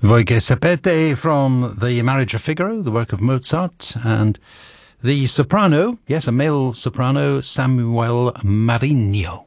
Voige Sapete from The Marriage of Figaro, the work of Mozart, and the soprano, yes, a male soprano, Samuel Marino.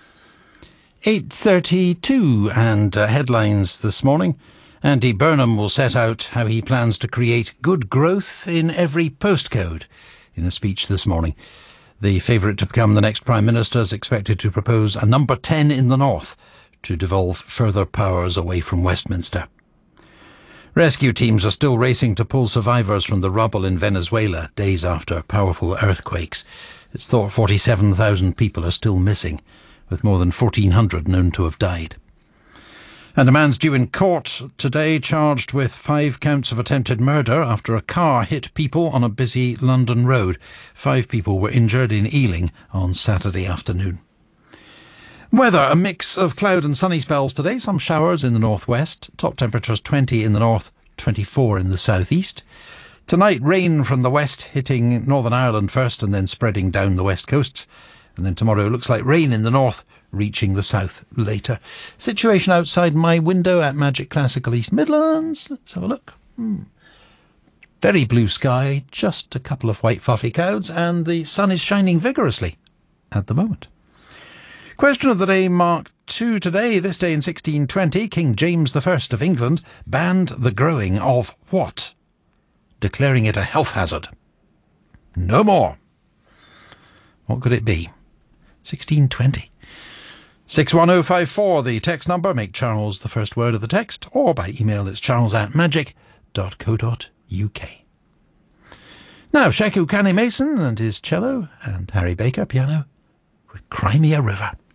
8:32 and headlines this morning. Andy Burnham will set out how he plans to create good growth in every postcode in a speech this morning. The favourite to become the next Prime Minister is expected to propose a number 10 in the north to devolve further powers away from Westminster. Rescue teams are still racing to pull survivors from the rubble in Venezuela days after powerful earthquakes. It's thought 47,000 people are still missing, with more than 1,400 known to have died. And a man's due in court today charged with 5 counts of attempted murder after a car hit people on a busy London road. 5 people were injured in Ealing on Saturday afternoon. Weather, a mix of cloud and sunny spells today. Some showers in the northwest. Top temperatures 20 in the north, 24 in the southeast. Tonight, rain from the west hitting Northern Ireland first and then spreading down the west coasts. And then tomorrow looks like rain in the north, reaching the south later. Situation outside my window at Magic Classical East Midlands. Let's have a look. Very blue sky, just a couple of white fluffy clouds, and the sun is shining vigorously at the moment. Question of the day, Mark II today. This day in 1620, King James I of England banned the growing of what? Declaring it a health hazard. No more. What could it be? 1620. 61054, the text number. Make Charles the first word of the text, or by email it's charles@magic.co.uk. Now, Sheku Kane Mason and his cello, and Harry Baker piano with Crimea River.